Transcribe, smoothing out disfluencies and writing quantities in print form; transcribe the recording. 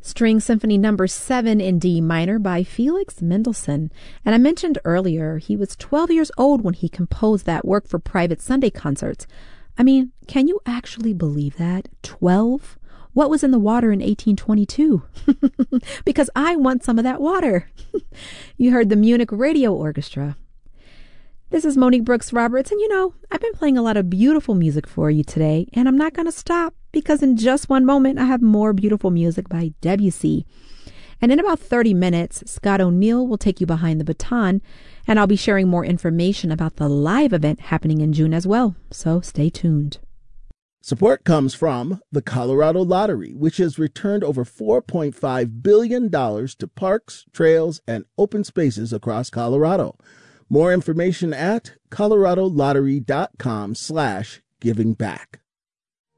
String Symphony Number 7 in D minor by Felix Mendelssohn. And I mentioned earlier, he was 12 years old when he composed that work for private Sunday concerts. I mean, can you actually believe that? 12? What was in the water in 1822? Because I want some of that water. You heard the Munich Radio Orchestra. This is Monique Brooks Roberts, and I've been playing a lot of beautiful music for you today, and I'm not going to stop because in just one moment I have more beautiful music by Debussy. And in about 30 minutes, Scott O'Neill will take you behind the baton, and I'll be sharing more information about the live event happening in June as well, so stay tuned. Support comes from the Colorado Lottery, which has returned over $4.5 billion to parks, trails, and open spaces across Colorado. More information at coloradolottery.com/givingback.